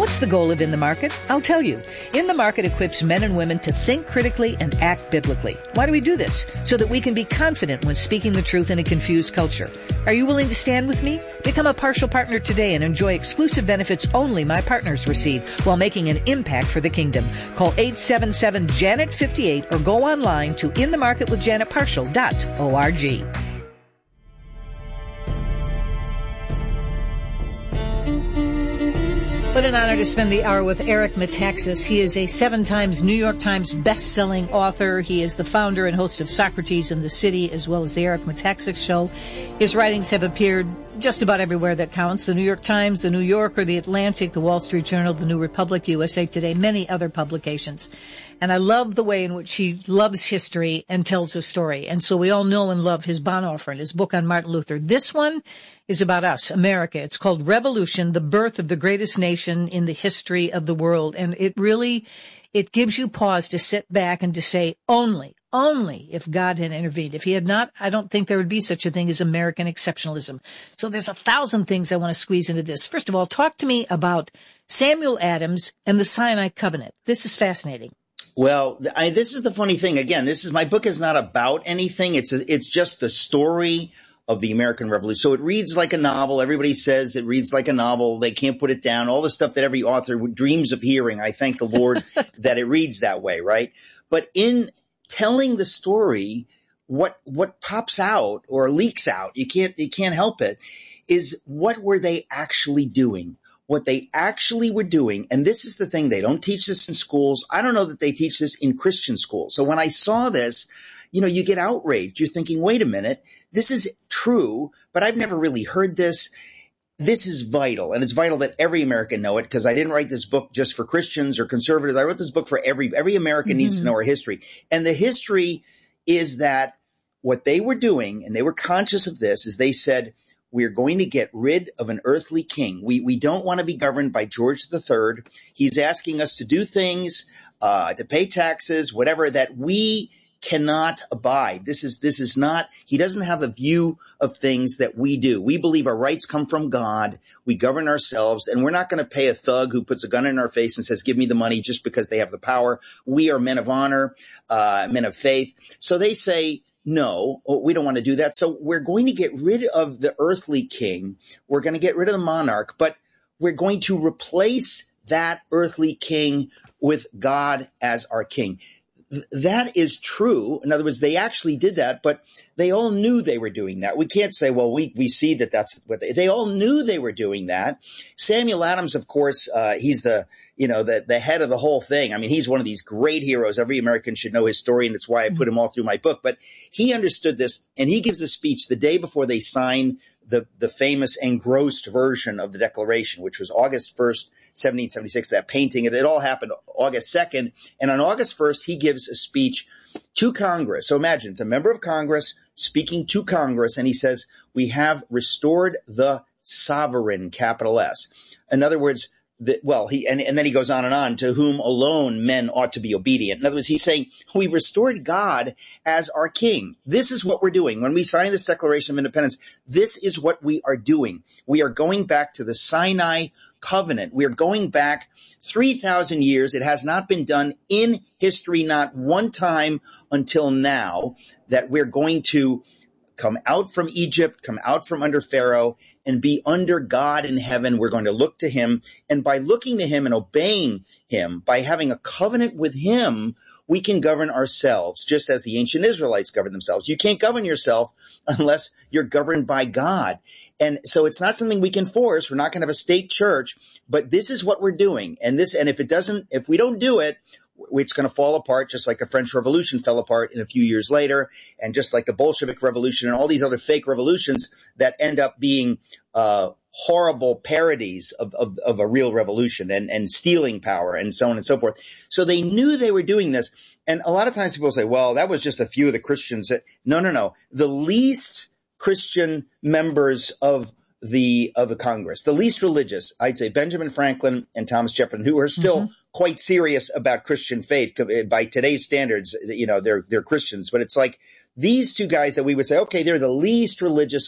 What's the goal of In the Market? I'll tell you. In the Market equips men and women to think critically and act biblically. Why do we do this? So that we can be confident when speaking the truth in a confused culture. Are you willing to stand with me? Become a partial partner today and enjoy exclusive benefits only my partners receive while making an impact for the kingdom. Call 877-JANET-58 or go online to inthemarketwithjanetpartial.org. What an honor to spend the hour with Eric Metaxas. He is a 7 times New York Times best-selling author. He is the founder and host of Socrates in the City, as well as the Eric Metaxas Show. His writings have appeared just about everywhere that counts. The New York Times, the New Yorker, the Atlantic, the Wall Street Journal, the New Republic, USA Today, many other publications. And I love the way in which he loves history and tells a story. And so we all know and love his Bonhoeffer and his book on Martin Luther. This one is about us, America. It's called Revolution, the Birth of the Greatest Nation in the History of the World. And it gives you pause to sit back and to say, only if God had intervened. If he had not, I don't think there would be such a thing as American exceptionalism. So there's 1,000 things I want to squeeze into this. First of all, talk to me about Samuel Adams and the Sinai Covenant. This is fascinating. Well, this is the funny thing. Again, my book is not about anything. It's just the story of the American Revolution. So it reads like a novel. Everybody says it reads like a novel. They can't put it down. All the stuff that every author dreams of hearing. I thank the Lord that it reads that way, right? But in telling the story, what pops out or leaks out, you can't help it, is what were they actually doing? What they actually were doing, and this is the thing, they don't teach this in schools. I don't know that they teach this in Christian schools. So when I saw this, you get outraged. You're thinking, wait a minute, this is true, but I've never really heard this. This is vital, and it's vital that every American know it, because I didn't write this book just for Christians or conservatives. I wrote this book for every American needs to know our history. And the history is that what they were doing, and they were conscious of this, is they said, we're going to get rid of an earthly king. We don't want to be governed by George III. He's asking us to do things, to pay taxes, whatever, that we cannot abide. This is not, he doesn't have a view of things that we do. We believe our rights come from God. We govern ourselves, and we're not going to pay a thug who puts a gun in our face and says, give me the money just because they have the power. We are men of honor, men of faith. So they say, no, we don't want to do that. So we're going to get rid of the earthly king. We're going to get rid of the monarch, but we're going to replace that earthly king with God as our king. That is true. In other words, they actually did that, but they all knew they were doing that. We can't say, well, we see that that's what they all knew they were doing that. Samuel Adams, of course, he's the head of the whole thing. I mean, he's one of these great heroes. Every American should know his story, and it's why I put him all through my book. But he understood this, and he gives a speech the day before they sign the famous engrossed version of the Declaration, which was August 1st, 1776, that painting. It all happened August 2nd. And on August 1st, he gives a speech to Congress. So imagine, it's a member of Congress speaking to Congress, and he says, we have restored the sovereign, capital S. In other words, and then he goes on, to whom alone men ought to be obedient. In other words, he's saying, we've restored God as our king. This is what we're doing. When we sign this Declaration of Independence, this is what we are doing. We are going back to the Sinai Covenant. We are going back 3,000 years. It has not been done in history, not one time until now, that we're going to come out from Egypt, come out from under Pharaoh, and be under God in heaven. We're going to look to him. And by looking to him and obeying him, by having a covenant with him, we can govern ourselves, just as the ancient Israelites governed themselves. You can't govern yourself unless you're governed by God. And so it's not something we can force. We're not going to have a state church, but this is what we're doing. And if we don't do it, it's going to fall apart, just like the French Revolution fell apart in a few years later, and just like the Bolshevik Revolution and all these other fake revolutions that end up being horrible parodies of a real revolution and stealing power and so on and so forth. So they knew they were doing this. And a lot of times people say, well, that was just a few of the Christians. No. The least Christian members of the Congress, the least religious, I'd say Benjamin Franklin and Thomas Jefferson, who are still quite serious about Christian faith by today's standards. They're Christians, but it's like these two guys that we would say, okay, they're the least religious